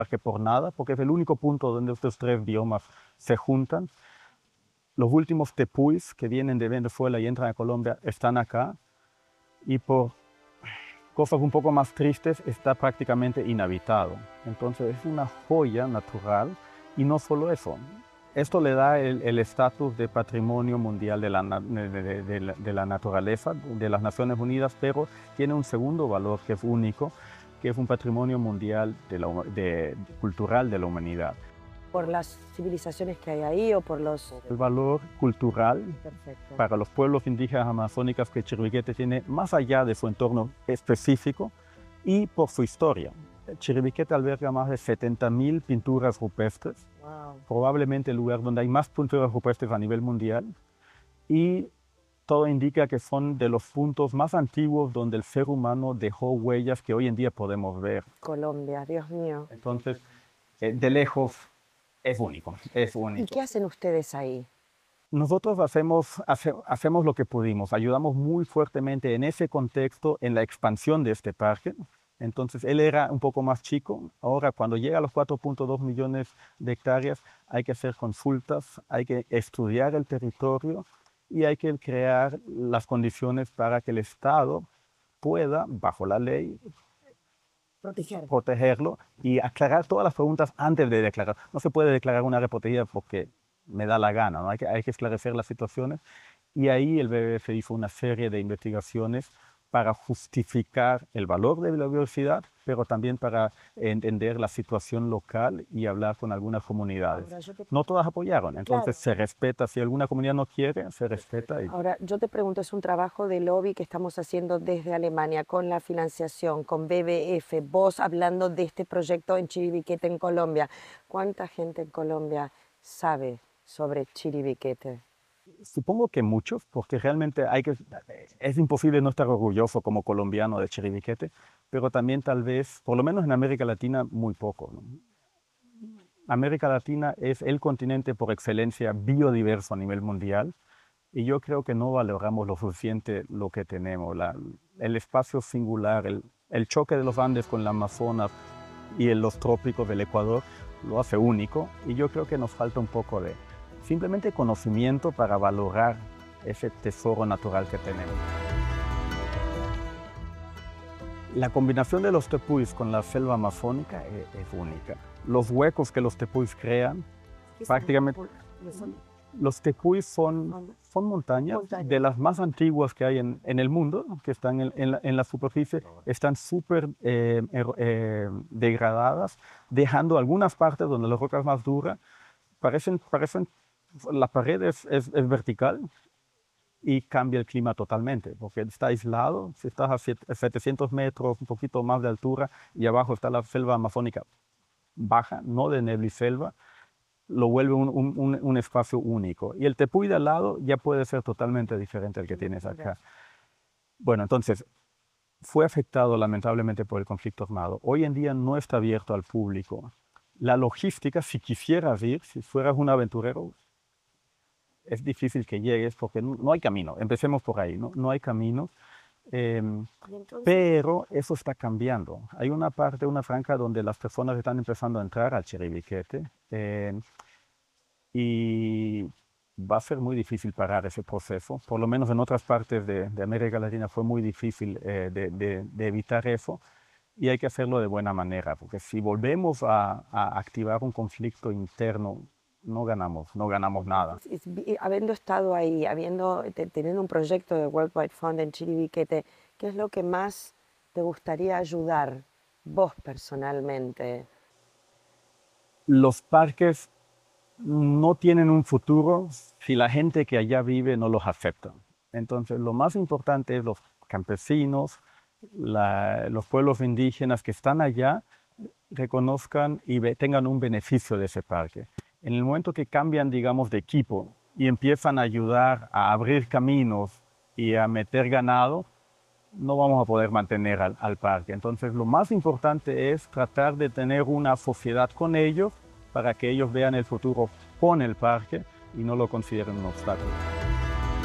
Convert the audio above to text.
parque por nada, porque es el único punto donde estos tres biomas se juntan. Los últimos tepuis que vienen de Venezuela y entran a Colombia están acá, y por cosas un poco más tristes está prácticamente inhabitado. Entonces es una joya natural, y no solo eso. Esto le da el estatus de Patrimonio Mundial de la Naturaleza de las Naciones Unidas, pero tiene un segundo valor que es único, que es un Patrimonio Mundial cultural de la humanidad. ¿Por las civilizaciones que hay ahí o por los...? El valor cultural. Perfecto. Para los pueblos indígenas amazónicos que Chiribiquete tiene, más allá de su entorno específico y por su historia. Chiribiquete alberga más de 70.000 pinturas rupestres, Wow. probablemente el lugar donde hay más pinturas rupestres a nivel mundial, y todo indica que son de los puntos más antiguos donde el ser humano dejó huellas que hoy en día podemos ver. Colombia, Dios mío. Entonces, de lejos, es único, es único. ¿Y qué hacen ustedes ahí? Nosotros hacemos lo que pudimos, ayudamos muy fuertemente en ese contexto, en la expansión de este parque. Entonces, él era un poco más chico. Ahora, cuando llega a los 4.2 millones de hectáreas, hay que hacer consultas, hay que estudiar el territorio y hay que crear las condiciones para que el Estado pueda, bajo la ley, protegerlo y aclarar todas las preguntas antes de declarar. No se puede declarar una área protegida porque me da la gana, ¿no? Hay que esclarecer las situaciones, y ahí el WWF hizo una serie de investigaciones para justificar el valor de la biodiversidad, pero también para entender la situación local y hablar con algunas comunidades. Ahora, No todas apoyaron, entonces Claro. se respeta. Si alguna comunidad no quiere, se respeta. Ahora, yo te pregunto, es un trabajo de lobby que estamos haciendo desde Alemania, con la financiación, con WWF, vos hablando de este proyecto en Chiribiquete, en Colombia. ¿Cuánta gente en Colombia sabe sobre Chiribiquete? Supongo que muchos, porque realmente es imposible no estar orgulloso como colombiano de Chiribiquete, pero también tal vez, por lo menos en América Latina, muy poco, ¿no? América Latina es el continente por excelencia biodiverso a nivel mundial, y yo creo que no valoramos lo suficiente lo que tenemos. El espacio singular, el choque de los Andes con la Amazonas y en los trópicos del Ecuador lo hace único, y yo creo que nos falta un poco de simplemente conocimiento para valorar ese tesoro natural que tenemos. La combinación de los tepuis con la selva amazónica es única. Los huecos que los tepuis crean, prácticamente... Los tepuis son montañas de las más antiguas que hay en el mundo, que están en la superficie, están súper degradadas, dejando algunas partes donde la roca es más dura. La pared es vertical y cambia el clima totalmente, porque está aislado. Si estás a 700 metros, un poquito más de altura, y abajo está la selva amazónica baja, no de nebliselva, lo vuelve un espacio único. Y el tepuy de al lado ya puede ser totalmente diferente al que tienes acá. Bueno, entonces, fue afectado lamentablemente por el conflicto armado. Hoy en día no está abierto al público. La logística, si quisieras ir, si fueras un aventurero, es difícil que llegues porque no hay camino. Empecemos por ahí, no hay camino. Pero eso está cambiando. Hay una franja donde las personas están empezando a entrar al Chiribiquete, y va a ser muy difícil parar ese proceso. Por lo menos en otras partes de América Latina fue muy difícil de evitar eso, y hay que hacerlo de buena manera, porque si volvemos a activar un conflicto interno, no ganamos nada. Habiendo estado ahí, teniendo un proyecto de World Wide Fund en Chiribiquete, ¿qué es lo que más te gustaría ayudar vos personalmente? Los parques no tienen un futuro si la gente que allá vive no los acepta. Entonces, lo más importante es los campesinos, los pueblos indígenas que están allá, reconozcan y tengan un beneficio de ese parque. En el momento que cambian, digamos, de equipo y empiezan a ayudar a abrir caminos y a meter ganado, no vamos a poder mantener al parque. Entonces, lo más importante es tratar de tener una sociedad con ellos, para que ellos vean el futuro con el parque y no lo consideren un obstáculo.